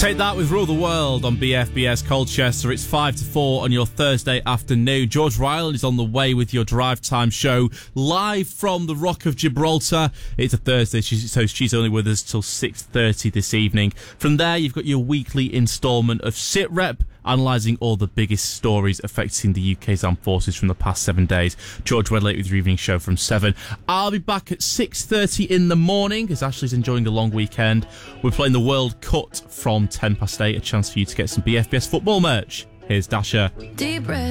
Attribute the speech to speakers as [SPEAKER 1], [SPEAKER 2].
[SPEAKER 1] Take that with Rule the World on BFBS Colchester. It's 5 to 4 on your Thursday afternoon. George Ryland is on the way with your drive time show live from the Rock of Gibraltar. It's a Thursday, so she's only with us till 6:30 this evening. From there, you've got your weekly instalment of SitRep, analysing all the biggest stories affecting the UK's armed forces from the past 7 days. George Wedlake with your evening show from 7. I'll be back at 6:30 in the morning as Ashley's enjoying a long weekend. We're playing the World Cut from 8:10, a chance for you to get some BFBS football merch. Here's Dasher.
[SPEAKER 2] Deep breath.